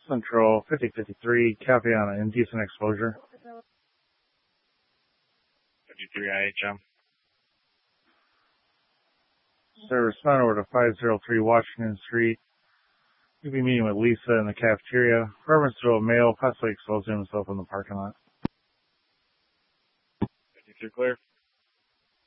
Central 5053, copy on an indecent exposure. 53 IHM. Sir, respond over to 503 Washington Street. You'll be meeting with Lisa in the cafeteria. Reference to a male possibly exposing himself in the parking lot. 53 clear.